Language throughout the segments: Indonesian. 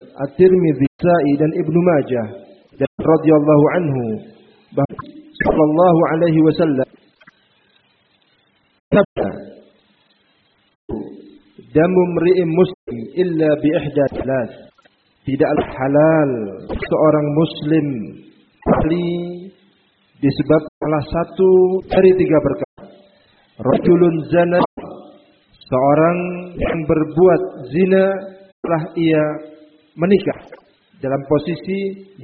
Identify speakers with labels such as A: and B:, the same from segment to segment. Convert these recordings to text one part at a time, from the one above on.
A: At-Tirmidzi, Nasa'i dan Ibnu Majah dan radhiyallahu anhu bahwa sallallahu alaihi wasallam sabda, damu mri'in muslim illa bi ihda thalath. Tidaklah halal seorang muslim kecuali disebab salah satu dari tiga perkara. Rajulun zana, seorang yang berbuat zina setelah ia menikah dalam posisi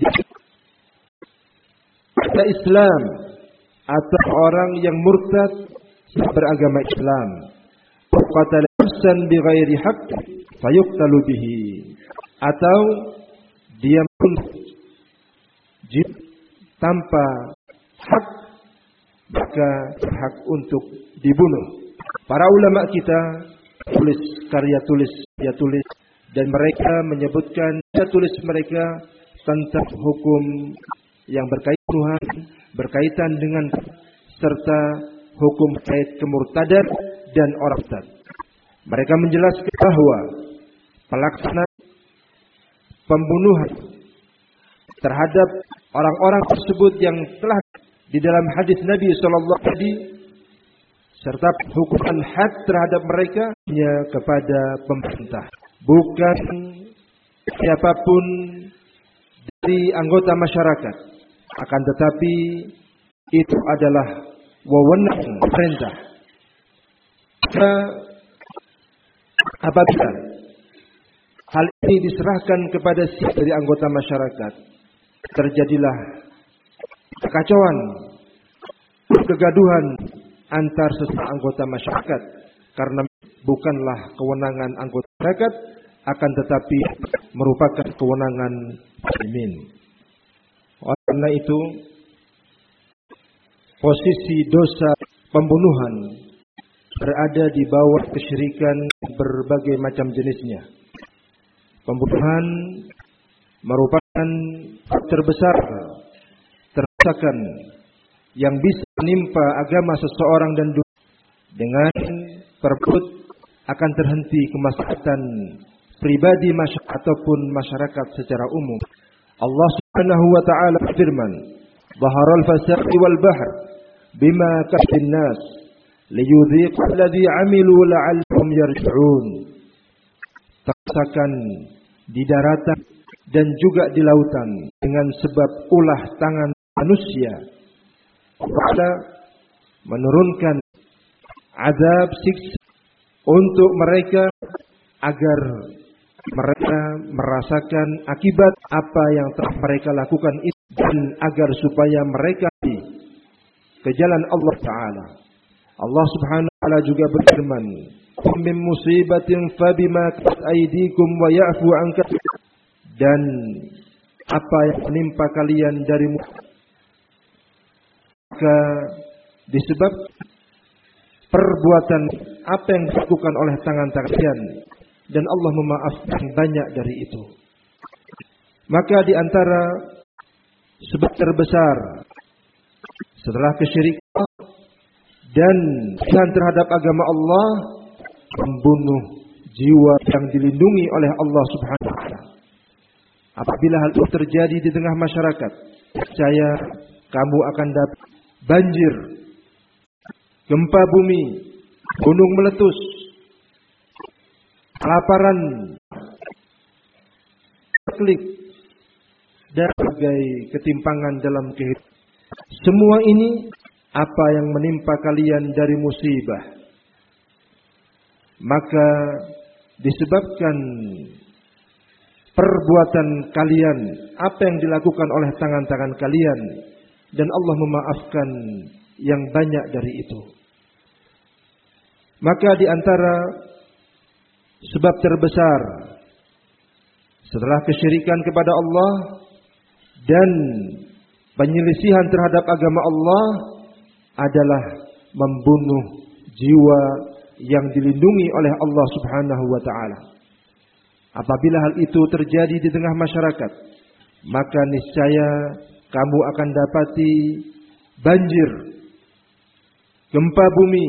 A: ada Islam, atau orang yang murtad beragama Islam. Qatala nafsan bighairi haqq fayuqtalu bihi, atau dia tanpa hak maka hak untuk dibunuh. Para ulama kita tulis karya tulis dan mereka menyebutkan tulis mereka tentang hukum yang berkaitan dengan serta hukum kait kemurtadan dan orang murtad. Mereka menjelaskan bahwa pelaksanaan pembunuhan terhadap orang-orang tersebut yang telah di dalam hadis Nabi sallallahu alaihi wasallam serta hukuman had terhadap mereka hanya kepada pemerintah, bukan siapapun dari anggota masyarakat. Akan tetapi itu adalah wewenang pemerintah. Apabila hal ini diserahkan kepada dari anggota masyarakat, terjadilah kekacauan, kegaduhan antar sesama anggota masyarakat, karena bukanlah kewenangan anggota masyarakat, akan tetapi merupakan kewenangan muslimin. Karena itu posisi dosa pembunuhan berada di bawah kesyirikan berbagai macam jenisnya. Pembunuhan merupakan terbesar terusakan yang bisa menimpa agama seseorang dan dunia. Dengan perbuatan akan terhenti kemaslahatan pribadi ataupun masyarakat secara umum. Allah Subhanahu wa taala berfirman, "Dhaharal fasad wal bahr bima kasabin nas liyudhiqal ladzi 'amilu la'allahum yarji'un." Terusakan di daratan dan juga di lautan dengan sebab ulah tangan manusia. Allah menurunkan azab siksa untuk mereka agar mereka merasakan akibat apa yang telah mereka lakukan itu, dan agar supaya mereka ke jalan Allah Ta'ala. Allah Subhanahu wa Ta'ala juga berfirman, "Min musibatin fabima kasabat aydikum wa ya'fu an katsir." Dan apa yang menimpa kalian dari maka disebab perbuatan apa yang dilakukan oleh tangan-tangan kalian, dan Allah memaafkan banyak dari itu. Maka di antara sebab terbesar setelah kesyirikan dan kesalahan terhadap agama Allah, membunuh jiwa yang dilindungi oleh Allah Subhanahu wa taala. Apabila hal itu terjadi di tengah masyarakat, percaya kamu akan dapat banjir, gempa bumi, gunung meletus, kelaparan, konflik, dan berbagai ketimpangan dalam kehidupan. Semua ini apa yang menimpa kalian dari musibah, maka disebabkan perbuatan kalian, apa yang dilakukan oleh tangan-tangan kalian, dan Allah memaafkan yang banyak dari itu. Maka di antara sebab terbesar setelah kesyirikan kepada Allah dan penyelisihan terhadap agama Allah adalah membunuh jiwa yang dilindungi oleh Allah Subhanahu wa taala. Apabila hal itu terjadi di tengah masyarakat, maka niscaya kamu akan dapati banjir, gempa bumi,